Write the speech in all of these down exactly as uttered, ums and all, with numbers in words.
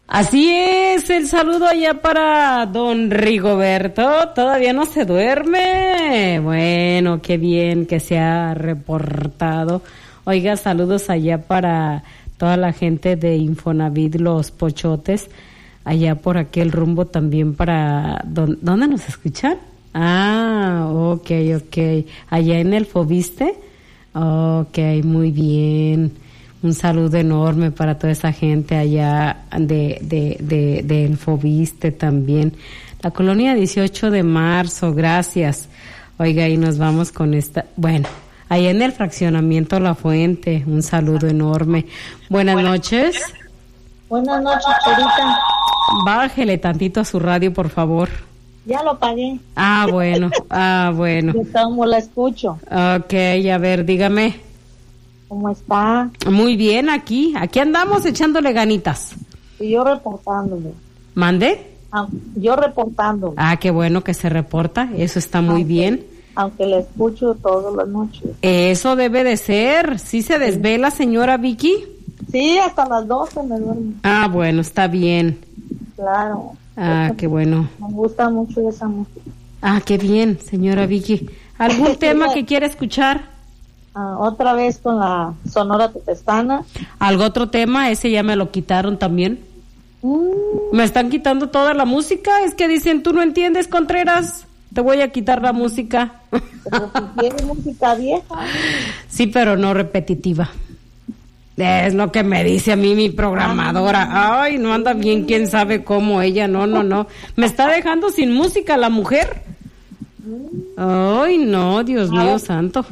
Así es, el saludo allá para don Rigoberto, todavía no se duerme. Bueno, qué bien que se ha reportado. Oiga, saludos allá para toda la gente de Infonavit Los Pochotes, allá por aquel rumbo también para... ¿Dónde nos escuchan? Ah, ok, ok, allá en el Fobiste. Ok, muy bien. Un saludo enorme para toda esa gente allá de, de, de, de El Fobiste también. La colonia dieciocho de marzo, gracias. Oiga, y nos vamos con esta, bueno, allá en el fraccionamiento La Fuente, un saludo enorme. Buenas, Buenas noches. Buenas noches, Chorita. Bájele tantito a su radio, por favor. Ya lo pagué. Ah, bueno, ah, bueno. Yo cómo la escucho. Ok, a ver, dígame. ¿Cómo está? Muy bien, aquí, aquí andamos echándole ganitas. Y yo reportándome. ¿Mande? Ah, yo reportándome. Ah, qué bueno que se reporta, eso está muy aunque, bien. Aunque la escucho todas las noches. Eso debe de ser, ¿sí se desvela, señora Vicky? Sí, hasta las doce me duermo. Ah, bueno, está bien. Claro. Ah, qué bueno. Me gusta mucho esa música. Ah, qué bien, señora Vicky. ¿Algún tema que quiera escuchar? Ah, otra vez con la Sonora Tetestana. ¿Algo otro tema? Ese ya me lo quitaron también. Mm. Me están quitando toda la música. Es que dicen, tú no entiendes, Contreras. Te voy a quitar la música. Pero si quieres música vieja. Sí, pero no repetitiva. Es lo que me dice a mí mi programadora. Ay, no anda bien, quién sabe cómo ella. No, no, no. Me está dejando sin música la mujer. Ay, no, Dios mío santo.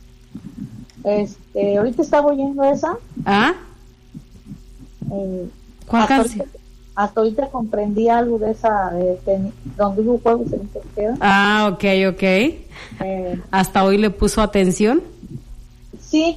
Este, ahorita estaba oyendo esa. ¿Ah? Eh, ¿Cuál canción? Hasta ahorita comprendí algo de esa, de, de, donde hubo juegos en tercera. Ah, ok, ok. Eh, ¿Hasta hoy le puso atención? Sí.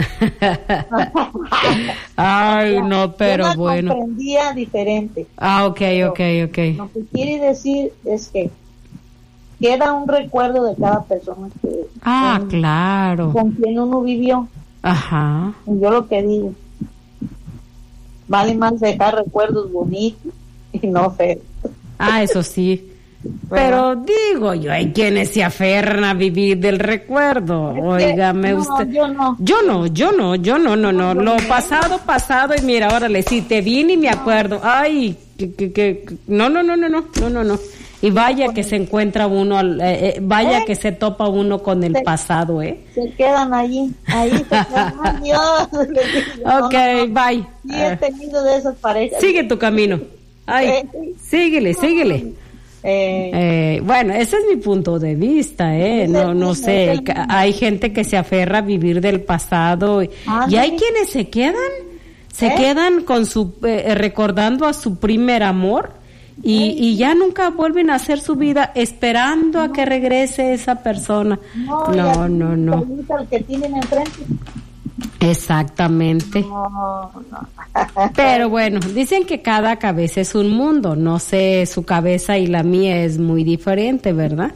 Ay, no, pero yo la bueno. comprendía diferente. Ah, ok, pero ok, ok. Lo que quiere decir es que queda un recuerdo de cada persona que ah, con, claro. con quien uno vivió. Ajá. Y yo lo que digo, vale más dejar recuerdos bonitos y no feos. Ah, eso sí. Pero digo yo, hay quienes se aferran a vivir del recuerdo. Óigame no, usted. Yo no. Yo no, yo no, yo no, no, no. Lo pasado, pasado, y mira, órale, si te vine y me acuerdo. Ay, que, que, que, no, no, no, no, no, no, no, no. Y vaya que se encuentra uno, eh, eh, vaya ¿Eh? que se topa uno con el se, pasado, ¿eh? Se quedan allí, ahí se quedan, adiós. Ok, no, no, bye. Sí, he tenido de esas parejas. Sigue tu camino. Ay, eh, síguele, síguele. Eh, eh, bueno, ese es mi punto de vista, ¿eh? No, no sé, hay gente que se aferra a vivir del pasado y, ah, y hay quienes se quedan, se ¿Eh? quedan con su, eh, recordando a su primer amor. Y, y ya nunca vuelven a hacer su vida esperando no. a que regrese esa persona. No, no, no, no. El que tienen enfrente. Exactamente. No, no. Pero bueno, dicen que cada cabeza es un mundo. No sé, su cabeza y la mía es muy diferente, ¿verdad?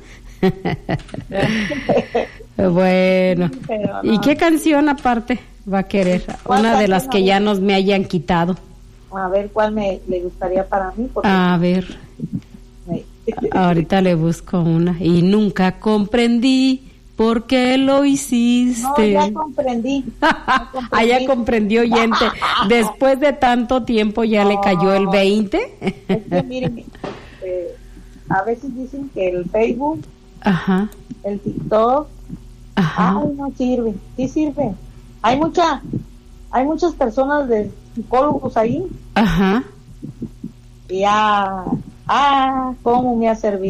Bueno. No. ¿Y qué canción aparte va a querer? Una de las que ya nos me hayan quitado. A ver cuál me le gustaría para mí. Porque a ver. Me... Ahorita le busco una. Y nunca comprendí por qué lo hiciste. No, ya comprendí. Ya comprendí. Ah, ya comprendió, oyente. Después de tanto tiempo ya no, le cayó el veinte. Es que miren, este, a veces dicen que el Facebook, ajá, el TikTok, ajá, ay, no sirve. Sí sirve. Hay mucha, hay muchas personas de psicólogos ahí. Ajá. Y ah, ah, cómo me ha servido.